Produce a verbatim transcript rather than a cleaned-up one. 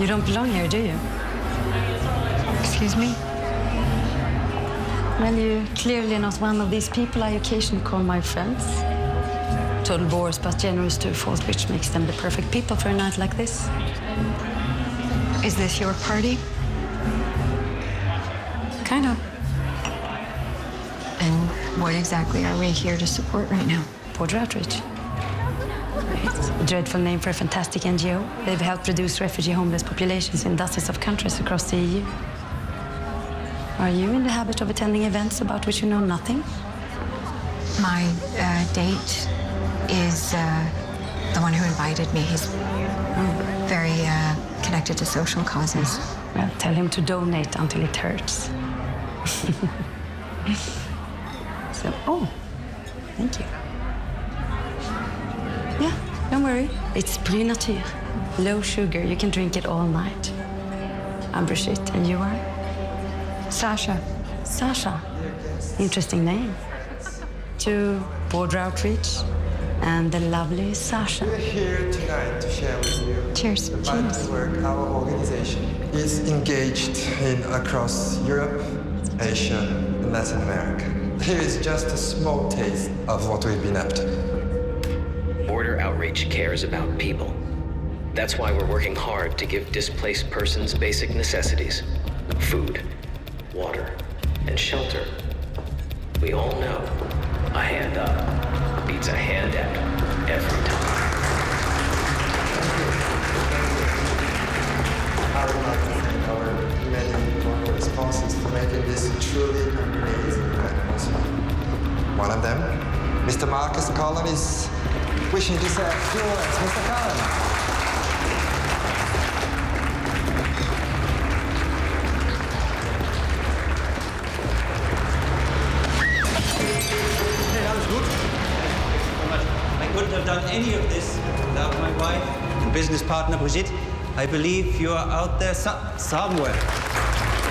You don't belong here, do you? Excuse me? Well, you're clearly not one of these people I occasionally call my friends. Total bores, but generous to a fault, which makes them the perfect people for a night like this. Is this your party? Kind of. And what exactly are we here to support right now? Border Outreach. It's a dreadful name for a fantastic N G O. They've helped reduce refugee homeless populations in dozens of countries across the E U. Are you in the habit of attending events about which you know nothing? My uh, date is uh, the one who invited me. He's very uh, connected to social causes. Well, tell him to donate until it hurts. So, oh, thank you. Yeah, don't worry. It's Bry Natur. Low sugar, you can drink it all night. I'm Brigitte, and you are? Sasha. Sasha. Interesting name. To Border Outreach and the lovely Sasha. We're here tonight to share with you Cheers. the vital work our organization is engaged in across Europe, Asia, and Latin America. Here is just a small taste of what we've been up to. Border Outreach cares about people. That's why we're working hard to give displaced persons basic necessities: food, water, and shelter. We all know a hand up beats a hand out every time. I would like to thank our many local sponsors for making this truly amazing event possible. One of them, Mister Marcus Cullen, is wishing to say a few words. Mister Cullen. I couldn't have done any of this without my wife and business partner, Brigitte. I believe you are out there so- somewhere.